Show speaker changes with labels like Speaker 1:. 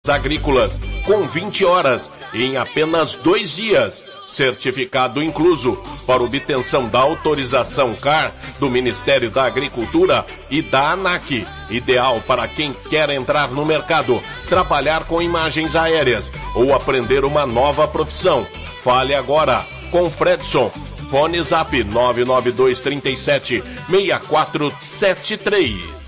Speaker 1: agrícolas com 20 horas em apenas 2 dias. Certificado incluso para obtenção da autorização CAR do Ministério da Agricultura e da ANAC. Ideal para quem quer entrar no mercado, trabalhar com imagens aéreas ou aprender uma nova profissão. Fale agora com Fredson. Fone Zap 99237 6473.